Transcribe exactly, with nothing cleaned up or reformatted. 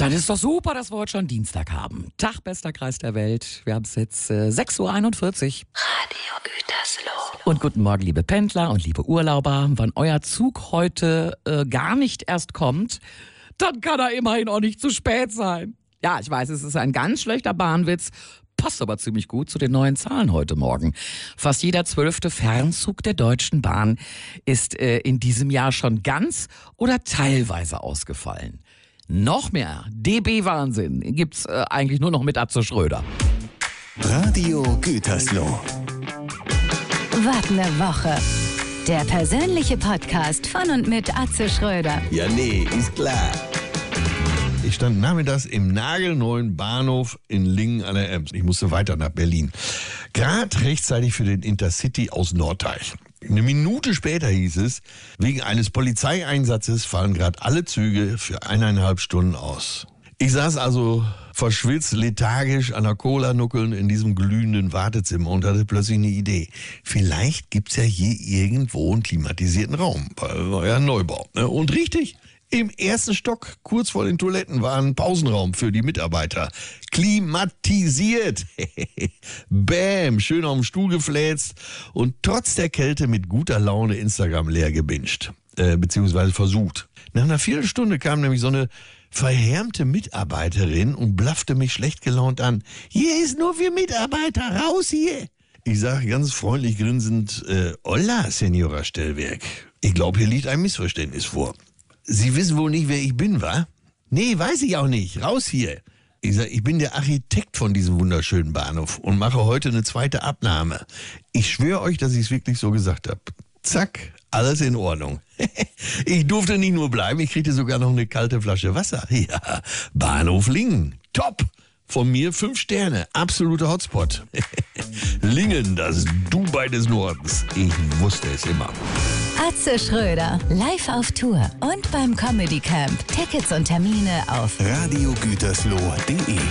Das ist doch super, dass wir heute schon Dienstag haben. Tag, bester Kreis der Welt. Wir haben es jetzt äh, sechs Uhr einundvierzig. Radio Gütersloh. Und guten Morgen, liebe Pendler und liebe Urlauber. Wenn euer Zug heute äh, gar nicht erst kommt, dann kann er immerhin auch nicht zu spät sein. Ja, ich weiß, es ist ein ganz schlechter Bahnwitz. Passt aber ziemlich gut zu den neuen Zahlen heute Morgen. Fast jeder zwölfte Fernzug der Deutschen Bahn ist äh, in diesem Jahr schon ganz oder teilweise ausgefallen. Noch mehr D B-Wahnsinn gibt's äh, eigentlich nur noch mit Atze Schröder. Radio Gütersloh. Was ne Woche. Der persönliche Podcast von und mit Atze Schröder. Ja, nee, ist klar. Ich stand nachmittags im nagelneuen Bahnhof in Lingen an der Ems. Ich musste weiter nach Berlin. Gerade rechtzeitig für den Intercity aus Norddeich. Eine Minute später hieß es, wegen eines Polizeieinsatzes fallen gerade alle Züge für eineinhalb Stunden aus. Ich saß also verschwitzt, lethargisch an der Cola-Nuckeln in diesem glühenden Wartezimmer und hatte plötzlich eine Idee. Vielleicht gibt's ja hier irgendwo einen klimatisierten Raum, weil war ja ein Neubau. Ne? Und richtig, im ersten Stock, kurz vor den Toiletten, war ein Pausenraum für die Mitarbeiter. Klimatisiert. Bäm, schön auf dem Stuhl gefläzt und trotz der Kälte mit guter Laune Instagram leer gebinged. Äh, beziehungsweise versucht. Nach einer Viertelstunde kam nämlich so eine verhärmte Mitarbeiterin und blaffte mich schlecht gelaunt an. Hier ist nur für Mitarbeiter, raus hier. Ich sage ganz freundlich grinsend, äh, hola, Senora Stellwerk. Ich glaube, hier liegt ein Missverständnis vor. Sie wissen wohl nicht, wer ich bin, wa? Nee, weiß ich auch nicht. Raus hier. Ich sag, ich bin der Architekt von diesem wunderschönen Bahnhof und mache heute eine zweite Abnahme. Ich schwöre euch, dass ich es wirklich so gesagt habe. Zack, alles in Ordnung. Ich durfte nicht nur bleiben, ich kriegte sogar noch eine kalte Flasche Wasser. Ja, Bahnhof Lingen. Top. Von mir fünf Sterne. Absoluter Hotspot. Lingen, das Dubai des Nordens. Ich wusste es immer. Atze Schröder, live auf Tour und beim Comedy Camp. Tickets und Termine auf Radio Gütersloh punkt de